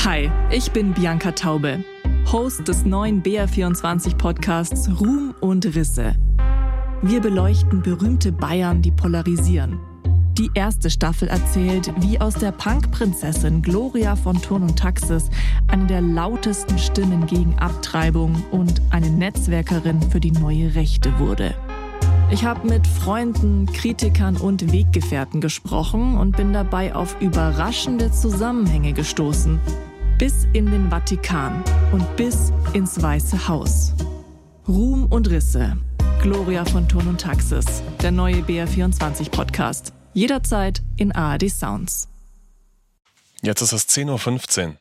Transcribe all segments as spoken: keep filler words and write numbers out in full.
Hi, ich bin Bianca Taube, Host des neuen B R vierundzwanzig Podcasts Ruhm und Risse. Wir beleuchten berühmte Bayern, die polarisieren. Die erste Staffel erzählt, wie aus der Punk-Prinzessin Gloria von Thurn und Taxis eine der lautesten Stimmen gegen Abtreibung und eine Netzwerkerin für die neue Rechte wurde. Ich habe mit Freunden, Kritikern und Weggefährten gesprochen und bin dabei auf überraschende Zusammenhänge gestoßen. Bis in den Vatikan und bis ins Weiße Haus. Ruhm und Risse. Gloria von Thurn und Taxis. Der neue B R vierundzwanzig Podcast. Jederzeit in A R D Sounds. Jetzt ist es zehn Uhr fünfzehn.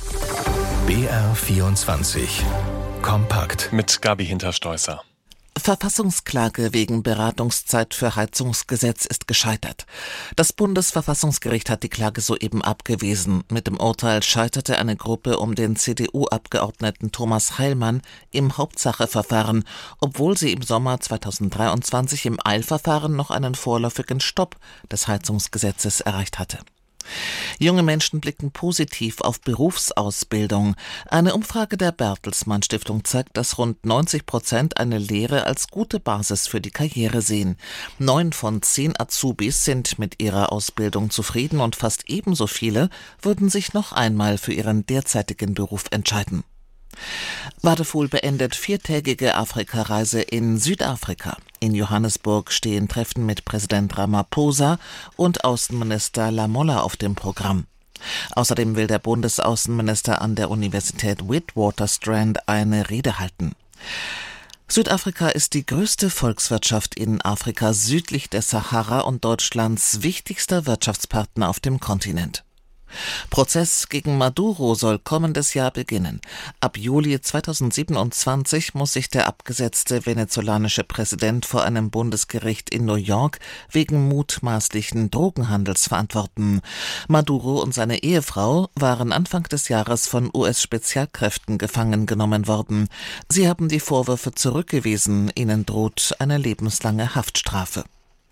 B R vierundzwanzig. Kompakt. Mit Gabi Hinterstoisser. Verfassungsklage wegen Beratungszeit für Heizungsgesetz ist gescheitert. Das Bundesverfassungsgericht hat die Klage soeben abgewiesen. Mit dem Urteil scheiterte eine Gruppe um den C D U-Abgeordneten Thomas Heilmann im Hauptsacheverfahren, obwohl sie im Sommer zweitausenddreiundzwanzig im Eilverfahren noch einen vorläufigen Stopp des Heizungsgesetzes erreicht hatte. Junge Menschen blicken positiv auf Berufsausbildung. Eine Umfrage der Bertelsmann Stiftung zeigt, dass rund neunzig Prozent eine Lehre als gute Basis für die Karriere sehen. Neun von zehn Azubis sind mit ihrer Ausbildung zufrieden und fast ebenso viele würden sich noch einmal für ihren derzeitigen Beruf entscheiden. Wadefuhl beendet viertägige Afrikareise in Südafrika. In Johannesburg stehen Treffen mit Präsident Ramaphosa und Außenminister Lamola auf dem Programm. Außerdem will der Bundesaußenminister an der Universität Witwatersrand eine Rede halten. Südafrika ist die größte Volkswirtschaft in Afrika südlich der Sahara und Deutschlands wichtigster Wirtschaftspartner auf dem Kontinent. Prozess gegen Maduro soll kommendes Jahr beginnen. Ab Juli zweitausendsiebenundzwanzig muss sich der abgesetzte venezolanische Präsident vor einem Bundesgericht in New York wegen mutmaßlichen Drogenhandels verantworten. Maduro und seine Ehefrau waren Anfang des Jahres von U S-Spezialkräften gefangen genommen worden. Sie haben die Vorwürfe zurückgewiesen. Ihnen droht eine lebenslange Haftstrafe.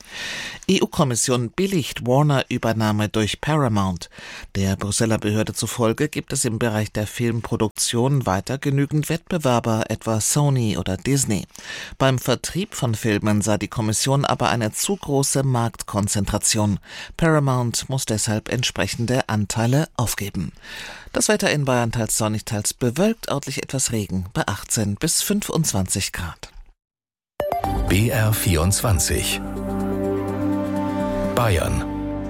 E U-Kommission billigt Warner-Übernahme durch Paramount. Der Brüsseler Behörde zufolge gibt es im Bereich der Filmproduktion weiter genügend Wettbewerber, etwa Sony oder Disney. Beim Vertrieb von Filmen sah die Kommission aber eine zu große Marktkonzentration. Paramount muss deshalb entsprechende Anteile aufgeben. Das Wetter in Bayern teils sonnig, teils bewölkt, örtlich etwas Regen bei achtzehn bis fünfundzwanzig Grad. B R vierundzwanzig. Bayern.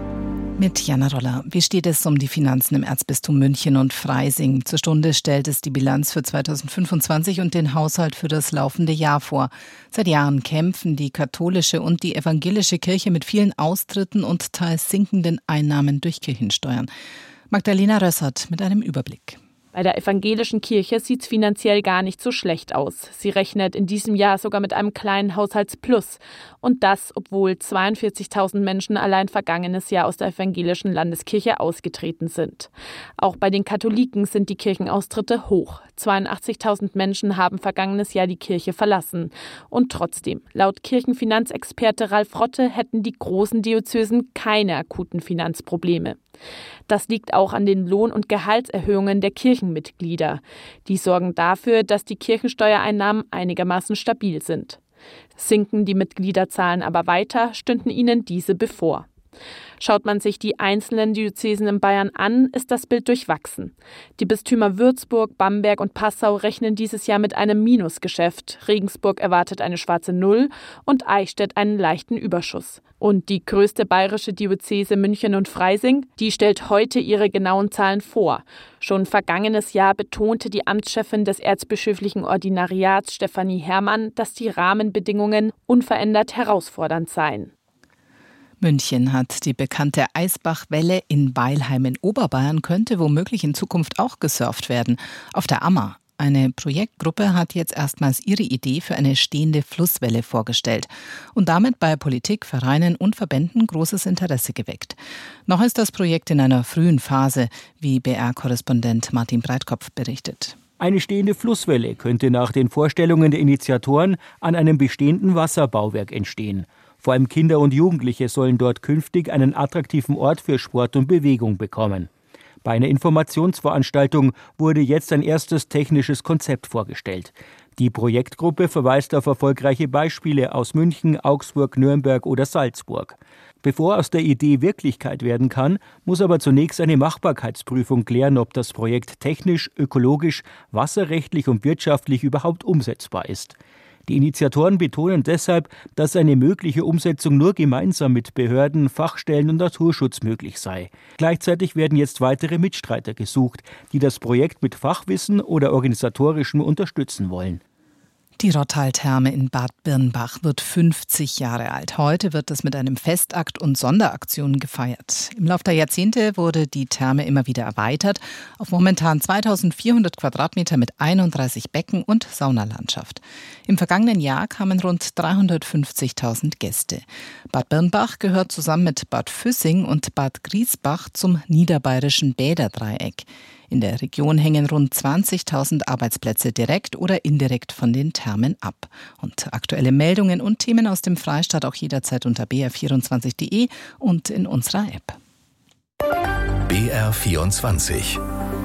Mit Jana Roller. Wie steht es um die Finanzen im Erzbistum München und Freising? Zur Stunde stellt es die Bilanz für zweitausendfünfundzwanzig und den Haushalt für das laufende Jahr vor. Seit Jahren kämpfen die katholische und die evangelische Kirche mit vielen Austritten und teils sinkenden Einnahmen durch Kirchensteuern. Magdalena Rössert mit einem Überblick. Bei der evangelischen Kirche sieht es finanziell gar nicht so schlecht aus. Sie rechnet in diesem Jahr sogar mit einem kleinen Haushaltsplus. Und das, obwohl zweiundvierzigtausend Menschen allein vergangenes Jahr aus der evangelischen Landeskirche ausgetreten sind. Auch bei den Katholiken sind die Kirchenaustritte hoch. zweiundachtzigtausend Menschen haben vergangenes Jahr die Kirche verlassen. Und trotzdem, laut Kirchenfinanzexperte Ralf Rotte hätten die großen Diözesen keine akuten Finanzprobleme. Das liegt auch an den Lohn- und Gehaltserhöhungen der Kirchenmitglieder. Die sorgen dafür, dass die Kirchensteuereinnahmen einigermaßen stabil sind. Sinken die Mitgliederzahlen aber weiter, stünden ihnen diese bevor. Schaut man sich die einzelnen Diözesen in Bayern an, ist das Bild durchwachsen. Die Bistümer Würzburg, Bamberg und Passau rechnen dieses Jahr mit einem Minusgeschäft. Regensburg erwartet eine schwarze Null und Eichstätt einen leichten Überschuss. Und die größte bayerische Diözese München und Freising, die stellt heute ihre genauen Zahlen vor. Schon vergangenes Jahr betonte die Amtschefin des erzbischöflichen Ordinariats Stefanie Herrmann, dass die Rahmenbedingungen unverändert herausfordernd seien. München hat die bekannte Eisbachwelle. In Weilheim in Oberbayern könnte womöglich in Zukunft auch gesurft werden. Auf der Ammer. Eine Projektgruppe hat jetzt erstmals ihre Idee für eine stehende Flusswelle vorgestellt und damit bei Politik, Vereinen und Verbänden großes Interesse geweckt. Noch ist das Projekt in einer frühen Phase, wie B R-Korrespondent Martin Breitkopf berichtet. Eine stehende Flusswelle könnte nach den Vorstellungen der Initiatoren an einem bestehenden Wasserbauwerk entstehen. Vor allem Kinder und Jugendliche sollen dort künftig einen attraktiven Ort für Sport und Bewegung bekommen. Bei einer Informationsveranstaltung wurde jetzt ein erstes technisches Konzept vorgestellt. Die Projektgruppe verweist auf erfolgreiche Beispiele aus München, Augsburg, Nürnberg oder Salzburg. Bevor aus der Idee Wirklichkeit werden kann, muss aber zunächst eine Machbarkeitsprüfung klären, ob das Projekt technisch, ökologisch, wasserrechtlich und wirtschaftlich überhaupt umsetzbar ist. Die Initiatoren betonen deshalb, dass eine mögliche Umsetzung nur gemeinsam mit Behörden, Fachstellen und Naturschutz möglich sei. Gleichzeitig werden jetzt weitere Mitstreiter gesucht, die das Projekt mit Fachwissen oder organisatorischem unterstützen wollen. Die Rottal-Therme in Bad Birnbach wird fünfzig Jahre alt. Heute wird es mit einem Festakt und Sonderaktionen gefeiert. Im Laufe der Jahrzehnte wurde die Therme immer wieder erweitert auf momentan zweitausendvierhundert Quadratmeter mit einunddreißig Becken und Saunalandschaft. Im vergangenen Jahr kamen rund dreihundertfünfzigtausend Gäste. Bad Birnbach gehört zusammen mit Bad Füssing und Bad Griesbach zum niederbayerischen Bäderdreieck. In der Region hängen rund zwanzigtausend Arbeitsplätze direkt oder indirekt von den Thermen ab. Und aktuelle Meldungen und Themen aus dem Freistaat auch jederzeit unter b r vierundzwanzig punkt d e und in unserer App. B R vierundzwanzig.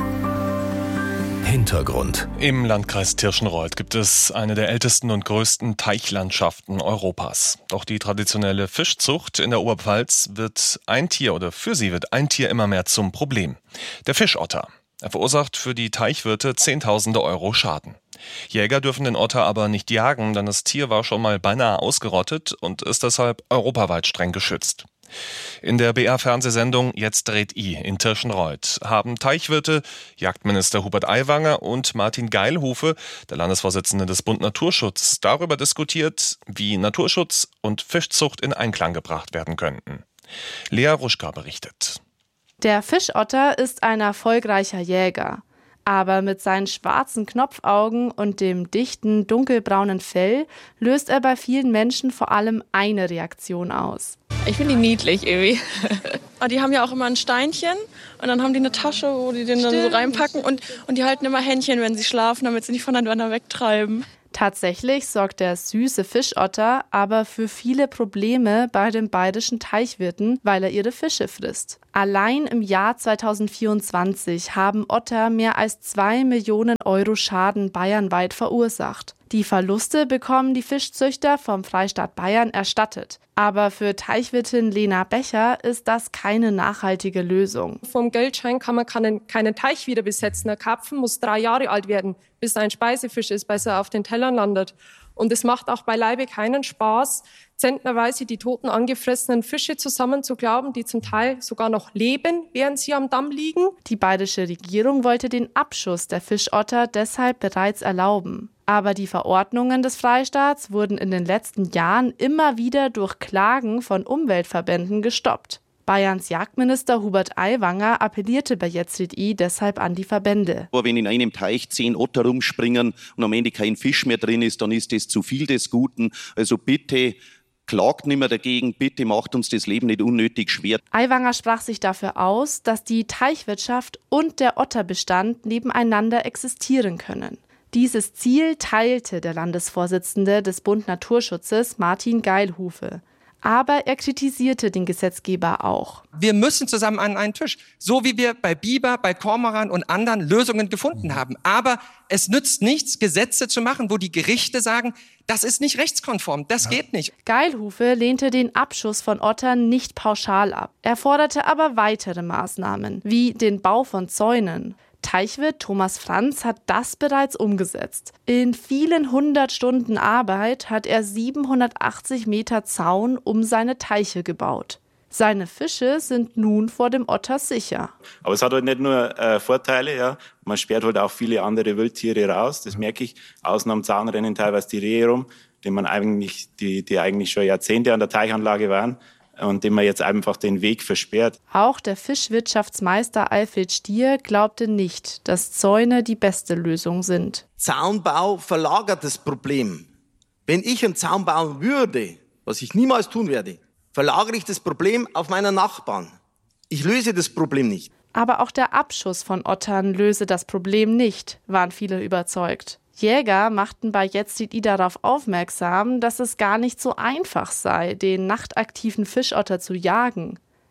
Hintergrund. Im Landkreis Tirschenreuth gibt es eine der ältesten und größten Teichlandschaften Europas. Doch die traditionelle Fischzucht in der Oberpfalz wird ein Tier oder für sie wird ein Tier immer mehr zum Problem. Der Fischotter. Er verursacht für die Teichwirte Zehntausende Euro Schaden. Jäger dürfen den Otter aber nicht jagen, denn das Tier war schon mal beinahe ausgerottet und ist deshalb europaweit streng geschützt. In der B R-Fernsehsendung Jetzt dreht I in Tirschenreuth haben Teichwirte, Jagdminister Hubert Aiwanger und Martin Geilhufe, der Landesvorsitzende des Bund Naturschutz, darüber diskutiert, wie Naturschutz und Fischzucht in Einklang gebracht werden könnten. Lea Ruschka berichtet. Der Fischotter ist ein erfolgreicher Jäger. Aber mit seinen schwarzen Knopfaugen und dem dichten, dunkelbraunen Fell löst er bei vielen Menschen vor allem eine Reaktion aus. Ich finde die niedlich irgendwie. Aber die haben ja auch immer ein Steinchen und dann haben die eine Tasche, wo die den dann so reinpacken und, und die halten immer Händchen, wenn sie schlafen, damit sie nicht voneinander wegtreiben. Tatsächlich sorgt der süße Fischotter aber für viele Probleme bei den bayerischen Teichwirten, weil er ihre Fische frisst. Allein im Jahr zweitausendvierundzwanzig haben Otter mehr als zwei Millionen Euro Schaden bayernweit verursacht. Die Verluste bekommen die Fischzüchter vom Freistaat Bayern erstattet. Aber für Teichwirtin Lena Becher ist das keine nachhaltige Lösung. Vom Geldschein kann man keinen, keinen Teich wieder besetzen. Der Karpfen muss drei Jahre alt werden, bis er ein Speisefisch ist, bis er auf den Tellern landet. Und es macht auch beileibe keinen Spaß, zentnerweise die toten, angefressenen Fische zusammenzuklauben, die zum Teil sogar noch leben, während sie am Damm liegen. Die bayerische Regierung wollte den Abschuss der Fischotter deshalb bereits erlauben. Aber die Verordnungen des Freistaats wurden in den letzten Jahren immer wieder durch Klagen von Umweltverbänden gestoppt. Bayerns Jagdminister Hubert Aiwanger appellierte bei Jetzt dreht I deshalb an die Verbände. Aber wenn in einem Teich zehn Otter rumspringen und am Ende kein Fisch mehr drin ist, dann ist das zu viel des Guten. Also bitte klagt nicht mehr dagegen, bitte macht uns das Leben nicht unnötig schwer. Aiwanger sprach sich dafür aus, dass die Teichwirtschaft und der Otterbestand nebeneinander existieren können. Dieses Ziel teilte der Landesvorsitzende des Bund Naturschutzes Martin Geilhufe. Aber er kritisierte den Gesetzgeber auch. Wir müssen zusammen an einen Tisch, so wie wir bei Biber, bei Kormoran und anderen Lösungen gefunden haben. Aber es nützt nichts, Gesetze zu machen, wo die Gerichte sagen, das ist nicht rechtskonform, das ja. geht nicht. Geilhufe lehnte den Abschuss von Ottern nicht pauschal ab. Er forderte aber weitere Maßnahmen, wie den Bau von Zäunen. Teichwirt Thomas Franz hat das bereits umgesetzt. In vielen hundert Stunden Arbeit hat er siebenhundertachtzig Meter Zaun um seine Teiche gebaut. Seine Fische sind nun vor dem Otter sicher. Aber es hat halt nicht nur äh, Vorteile, ja. Man sperrt halt auch viele andere Wildtiere raus. Das merke ich. Außen am Zaun rennen teilweise die Rehe rum, die man eigentlich, die, die eigentlich schon Jahrzehnte an der Teichanlage waren. Und dem man jetzt einfach den Weg versperrt. Auch der Fischwirtschaftsmeister Alfred Stier glaubte nicht, dass Zäune die beste Lösung sind. Zaunbau verlagert das Problem. Wenn ich einen Zaun bauen würde, was ich niemals tun werde, verlagere ich das Problem auf meinen Nachbarn. Ich löse das Problem nicht. Aber auch der Abschuss von Ottern löse das Problem nicht, waren viele überzeugt. Jäger machten bei Jetzt dreht I darauf aufmerksam, dass es gar nicht so einfach sei, den nachtaktiven Fischotter zu jagen.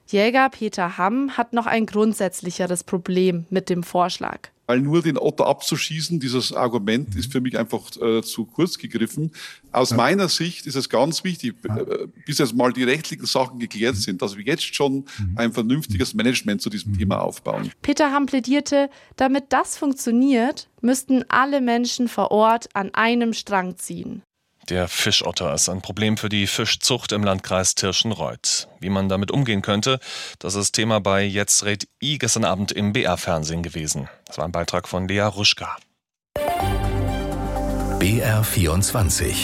Jäger Peter Hamm hat noch ein grundsätzlicheres Problem mit dem Vorschlag. Weil nur den Otter abzuschießen, dieses Argument ist für mich einfach äh, zu kurz gegriffen. Aus ja. meiner Sicht ist es ganz wichtig, äh, bis jetzt mal die rechtlichen Sachen geklärt sind, dass wir jetzt schon ein vernünftiges Management zu diesem Thema aufbauen. Peter Hamm plädierte, damit das funktioniert, müssten alle Menschen vor Ort an einem Strang ziehen. Der Fischotter ist ein Problem für die Fischzucht im Landkreis Tirschenreuth. Wie man damit umgehen könnte, das ist Thema bei Jetzt red I gestern Abend im B R-Fernsehen gewesen. Das war ein Beitrag von Lea Ruschka. B R vierundzwanzig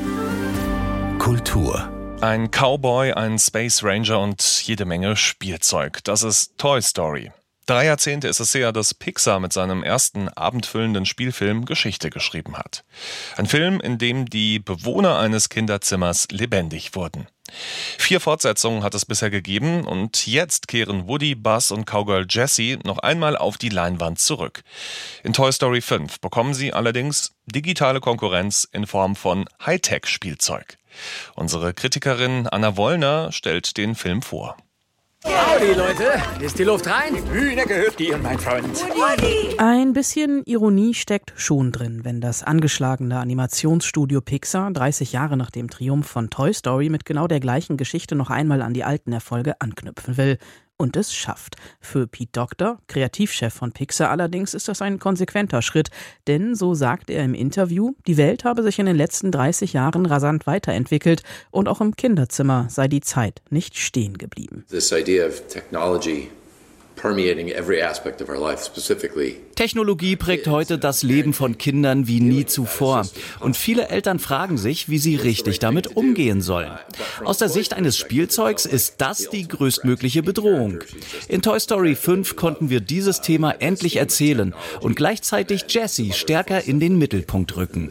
Kultur. Ein Cowboy, ein Space Ranger und jede Menge Spielzeug. Das ist Toy Story. Drei Jahrzehnte ist es her, dass Pixar mit seinem ersten abendfüllenden Spielfilm Geschichte geschrieben hat. Ein Film, in dem die Bewohner eines Kinderzimmers lebendig wurden. Vier Fortsetzungen hat es bisher gegeben und jetzt kehren Woody, Buzz und Cowgirl Jessie noch einmal auf die Leinwand zurück. In Toy Story fünf bekommen sie allerdings digitale Konkurrenz in Form von Hightech-Spielzeug. Unsere Kritikerin Anna Wollner stellt den Film vor. Howdy, Leute. Ist die Luft rein? Hühner gehört dir, mein Freund. Ein bisschen Ironie steckt schon drin, wenn das angeschlagene Animationsstudio Pixar dreißig Jahre nach dem Triumph von Toy Story mit genau der gleichen Geschichte noch einmal an die alten Erfolge anknüpfen will. Und es schafft. Für Pete Docter, Kreativchef von Pixar allerdings, ist das ein konsequenter Schritt. Denn, so sagt er im Interview, die Welt habe sich in den letzten dreißig Jahren rasant weiterentwickelt und auch im Kinderzimmer sei die Zeit nicht stehen geblieben. This idea of technology permeating every aspect of our life, specifically. Technologie prägt heute das Leben von Kindern wie nie zuvor. Und viele Eltern fragen sich, wie sie richtig damit umgehen sollen. Aus der Sicht eines Spielzeugs ist das die größtmögliche Bedrohung. In Toy Story fünf konnten wir dieses Thema endlich erzählen und gleichzeitig Jessie stärker in den Mittelpunkt rücken.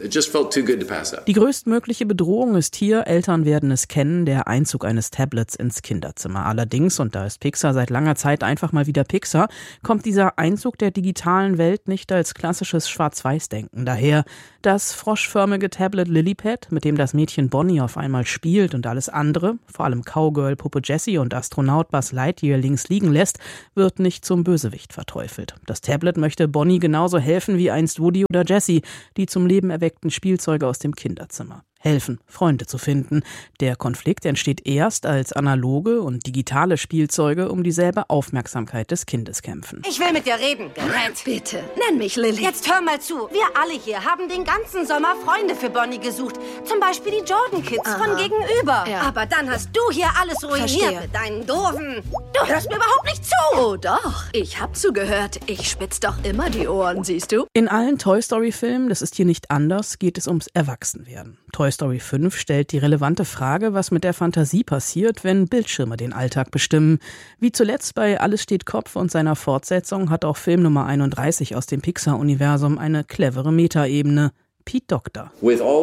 Die größtmögliche Bedrohung ist hier, Eltern werden es kennen, der Einzug eines Tablets ins Kinderzimmer. Allerdings, und da ist Pixar seit langer Zeit einfach mal wieder Pixar, kommt dieser Einzug der digitalen Welt nicht als klassisches Schwarz-Weiß-Denken daher. Das froschförmige Tablet Lilypad, mit dem das Mädchen Bonnie auf einmal spielt und alles andere, vor allem Cowgirl, Puppe Jessie und Astronaut Buzz Lightyear links liegen lässt, wird nicht zum Bösewicht verteufelt. Das Tablet möchte Bonnie genauso helfen wie einst Woody oder Jessie, die zum Leben erweckten Spielzeuge aus dem Kinderzimmer. Helfen, Freunde zu finden. Der Konflikt entsteht erst, als analoge und digitale Spielzeuge um dieselbe Aufmerksamkeit des Kindes kämpfen. Ich will mit dir reden, Gerät. Bitte, nenn mich Lilly. Jetzt hör mal zu. Wir alle hier haben den ganzen Sommer Freunde für Bonnie gesucht. Zum Beispiel die Jordan Kids Aha. von gegenüber. Ja. Aber dann hast du hier alles ruiniert Verstehe. mit deinen doofen... Du hörst mir überhaupt nicht zu. Oh doch, ich hab zugehört. Ich spitz doch immer die Ohren, siehst du? In allen Toy Story Filmen, das ist hier nicht anders, geht es ums Erwachsenwerden. Toy Story fünf stellt die relevante Frage, was mit der Fantasie passiert, wenn Bildschirme den Alltag bestimmen. Wie zuletzt bei Alles steht Kopf und seiner Fortsetzung hat auch Film Nummer einunddreißig aus dem Pixar-Universum eine clevere Metaebene. Pete Docter.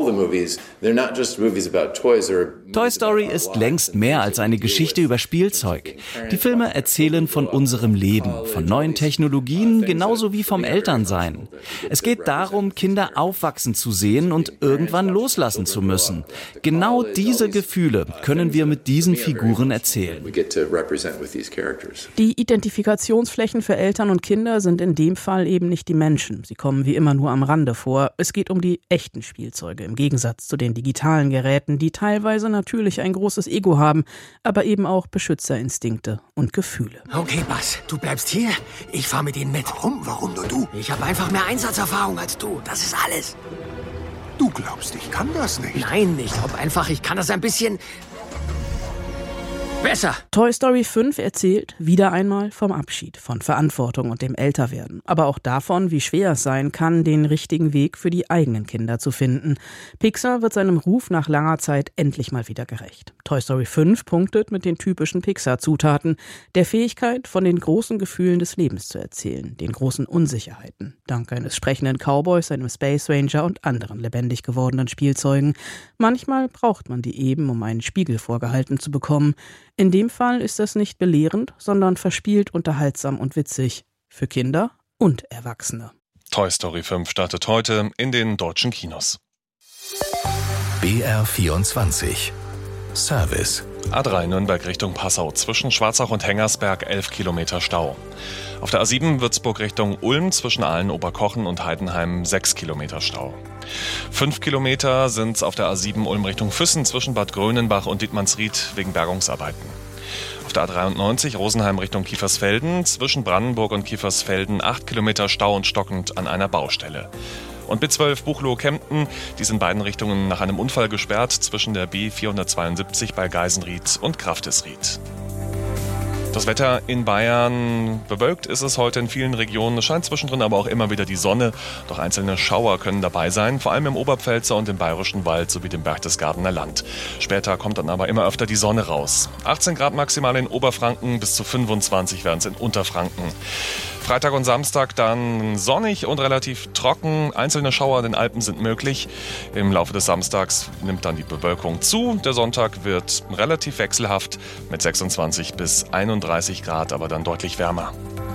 Toy Story ist längst mehr als eine Geschichte über Spielzeug. Die Filme erzählen von unserem Leben, von neuen Technologien, genauso wie vom Elternsein. Es geht darum, Kinder aufwachsen zu sehen und irgendwann loslassen zu müssen. Genau diese Gefühle können wir mit diesen Figuren erzählen. Die Identifikationsflächen für Eltern und Kinder sind in dem Fall eben nicht die Menschen. Sie kommen wie immer nur am Rande vor. Es geht um die die echten Spielzeuge, im Gegensatz zu den digitalen Geräten, die teilweise natürlich ein großes Ego haben, aber eben auch Beschützerinstinkte und Gefühle. Okay, Buzz, du bleibst hier. Ich fahr mit ihnen mit. Warum? Warum nur du? Ich habe einfach mehr Einsatzerfahrung als du. Das ist alles. Du glaubst, ich kann das nicht? Nein, ich glaube einfach, ich kann das ein bisschen... besser. Toy Story fünf erzählt wieder einmal vom Abschied, von Verantwortung und dem Älterwerden. Aber auch davon, wie schwer es sein kann, den richtigen Weg für die eigenen Kinder zu finden. Pixar wird seinem Ruf nach langer Zeit endlich mal wieder gerecht. Toy Story fünf punktet mit den typischen Pixar-Zutaten, der Fähigkeit, von den großen Gefühlen des Lebens zu erzählen, den großen Unsicherheiten, dank eines sprechenden Cowboys, einem Space Ranger und anderen lebendig gewordenen Spielzeugen. Manchmal braucht man die eben, um einen Spiegel vorgehalten zu bekommen. In dem Fall ist das nicht belehrend, sondern verspielt, unterhaltsam und witzig. Für Kinder und Erwachsene. Toy Story fünf startet heute in den deutschen Kinos. B R vierundzwanzig Service A drei Nürnberg Richtung Passau, zwischen Schwarzach und Hengersberg elf Kilometer Stau. Auf der A sieben Würzburg Richtung Ulm, zwischen Aalen, Oberkochen und Heidenheim sechs Kilometer Stau. fünf Kilometer sind es auf der A sieben Ulm Richtung Füssen, zwischen Bad Grönenbach und Dietmannsried wegen Bergungsarbeiten. Auf der A dreiundneunzig Rosenheim Richtung Kiefersfelden, zwischen Brandenburg und Kiefersfelden acht Kilometer Stau und stockend an einer Baustelle. Und B zwölf Buchloe-Kempten, die sind in beiden Richtungen nach einem Unfall gesperrt, zwischen der B vierhundertzweiundsiebzig bei Geisenried und Kraftesried. Das Wetter in Bayern: bewölkt ist es heute in vielen Regionen. Es scheint zwischendrin aber auch immer wieder die Sonne. Doch einzelne Schauer können dabei sein, vor allem im Oberpfälzer und im Bayerischen Wald sowie dem Berchtesgadener Land. Später kommt dann aber immer öfter die Sonne raus. achtzehn Grad maximal in Oberfranken, bis zu fünfundzwanzig werden es in Unterfranken. Freitag und Samstag dann sonnig und relativ trocken. Einzelne Schauer in den Alpen sind möglich. Im Laufe des Samstags nimmt dann die Bewölkung zu. Der Sonntag wird relativ wechselhaft mit sechsundzwanzig bis einunddreißig Grad, aber dann deutlich wärmer.